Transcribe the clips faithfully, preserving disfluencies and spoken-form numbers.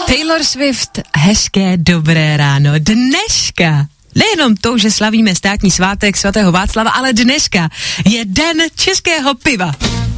Taylor Swift, hezké dobré ráno. Dneška, nejenom to, že slavíme státní svátek svatého Václava, ale dneška je den českého piva.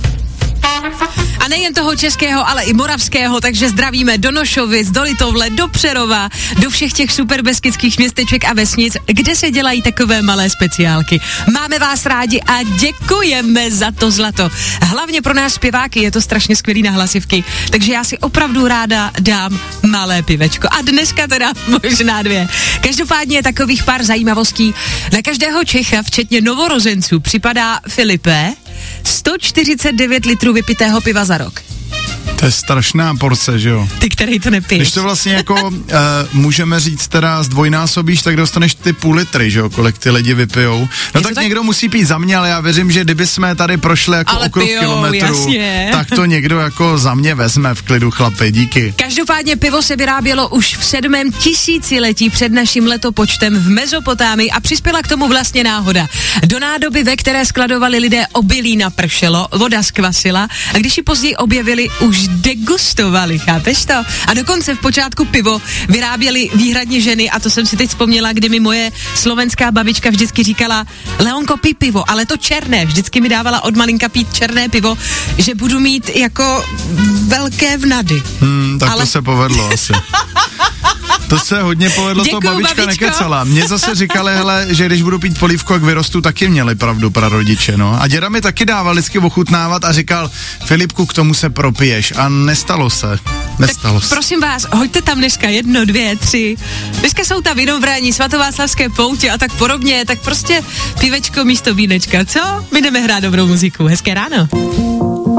A nejen toho českého, ale i moravského, takže zdravíme do Nošovic, do Litovle, do Přerova, do všech těch super beskidzských městeček a vesnic, kde se dělají takové malé speciálky. Máme vás rádi a děkujeme za to zlato. Hlavně pro nás zpěváky je to strašně skvělý na hlasivky, takže já si opravdu ráda dám malé pivečko. A dneska teda možná dvě. Každopádně je takových pár zajímavostí. Na každého Čecha, včetně novorozenců, připadá, Filipe, sto čtyřicet devět litrů vypitého piva za rok. To je strašná porce, že jo? Ty, který to nepiješ. Když to vlastně jako uh, můžeme říct teda zdvojnásobíš, tak dostaneš ty půl litry, že jo, kolik ty lidi vypijou. No tak, tak někdo musí pít za mě, ale já věřím, že kdyby jsme tady prošli jako ale okruh pijou, kilometrů, jasně. tak to někdo jako za mě vezme v klidu, chlapi, díky. Každopádně pivo se vyrábělo už v sedmém tisíciletí před naším letopočtem v Mezopotámii a přispěla k tomu vlastně náhoda. Do nádoby, ve které skladovali lidé obilí, napršelo, voda zkvasila a když ji později objevili, už degustovali, chápeš to? A dokonce v počátku pivo vyráběly výhradně ženy a to jsem si teď vzpomněla, kdy mi moje slovenská babička vždycky říkala: Leonko, pij pivo, ale to černé. Vždycky mi dávala od malinka pít černé pivo, že budu mít jako velké vnady. Hmm, tak ale... to se povedlo asi. To se hodně povedlo, Děkuju, to babička babičko. nekecala. Mně zase říkali, hele, že když budu pít polívku, jak vyrostu, taky měli pravdu prarodiče, no. A děda mi taky dával vždycky ochutnávat a říkal: Filipku, k tomu se propiješ. A nestalo se. Nestalo tak se. Prosím vás, hoďte tam dneska jedno, dvě, tři. Dneska jsou tam Vinobraní, svatováclavské poutě a tak podobně, tak prostě pivečko místo vínečka, co? My jdeme hrát dobrou muziku. Hezké ráno.